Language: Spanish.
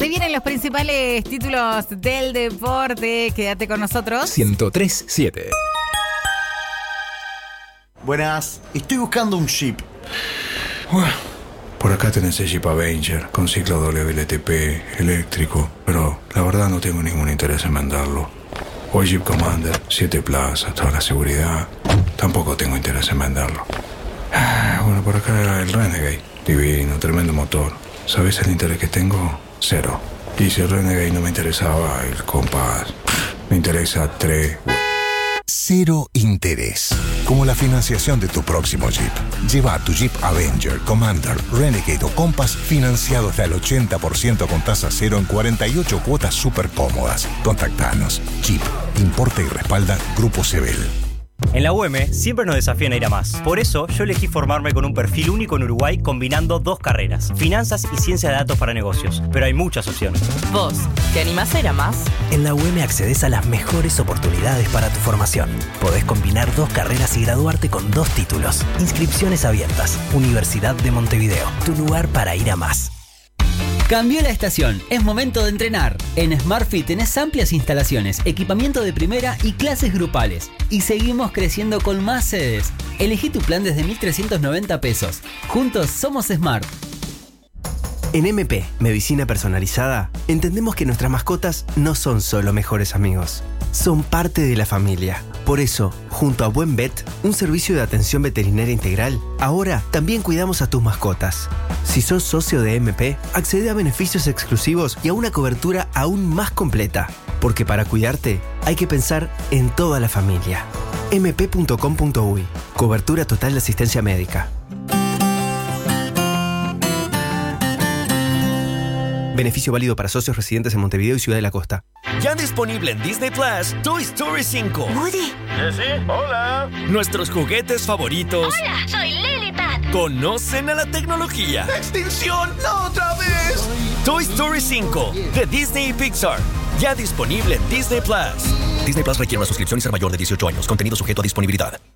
Se vienen los principales títulos del deporte. Quédate con nosotros. 103.7. Buenas, estoy buscando un Jeep. Bueno, por acá tenés el Jeep Avenger con ciclo WLTP, eléctrico, pero la verdad no tengo ningún interés en venderlo. O el Jeep Commander, 7 plazas, toda la seguridad, tampoco tengo interés en venderlo. Bueno, por acá el Renegade, divino, tremendo motor. ¿Sabés el interés que tengo? 0. Y si el Renegade no me interesaba, el Compass me interesa 3. Cero interés. Como la financiación de tu próximo Jeep. Lleva tu Jeep Avenger, Commander, Renegade o Compass financiado hasta el 80% con tasa cero en 48 cuotas súper cómodas. Contactanos. Jeep. Importa y respalda Grupo Sebel. En la UM siempre nos desafían a ir a más. Por eso yo elegí formarme con un perfil único en Uruguay combinando 2 carreras, finanzas y ciencia de datos para negocios. Pero hay muchas opciones. ¿Vos te animás a ir a más? En la UM accedes a las mejores oportunidades para tu formación. Podés combinar 2 carreras y graduarte con 2 títulos. Inscripciones abiertas. Universidad de Montevideo. Tu lugar para ir a más. Cambió la estación, es momento de entrenar. En SmartFit tenés amplias instalaciones, equipamiento de primera y clases grupales. Y seguimos creciendo con más sedes. Elegí tu plan desde 1.390 pesos. Juntos somos Smart. En MP, Medicina Personalizada, entendemos que nuestras mascotas no son solo mejores amigos. Son parte de la familia. Por eso, junto a Buen Vet, un servicio de atención veterinaria integral, ahora también cuidamos a tus mascotas. Si sos socio de MP, accede a beneficios exclusivos y a una cobertura aún más completa. Porque para cuidarte, hay que pensar en toda la familia. mp.com.uy. Cobertura total de asistencia médica. Beneficio válido para socios residentes en Montevideo y Ciudad de la Costa. Ya disponible en Disney Plus, Toy Story 5. ¿Woody? Sí, hola. Nuestros juguetes favoritos. Hola, soy Lilipad. Conocen a la tecnología. ¡Extinción! ¡No otra vez! Toy Story 5, de Disney y Pixar. Ya disponible en Disney Plus. Disney Plus requiere una suscripción y ser mayor de 18 años. Contenido sujeto a disponibilidad.